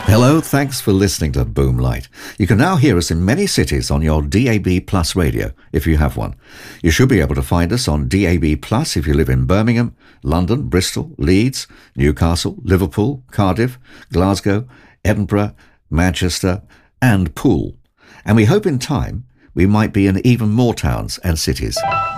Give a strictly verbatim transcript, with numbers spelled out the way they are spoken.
Hello, thanks for listening to Boomlight. You can now hear us in many cities on your D A B Plus radio, if you have one. You should be able to find us on D A B Plus if you live in Birmingham, London, Bristol, Leeds, Newcastle, Liverpool, Cardiff, Glasgow, Edinburgh, Manchester and Poole. And we hope in time we might be in even more towns and cities.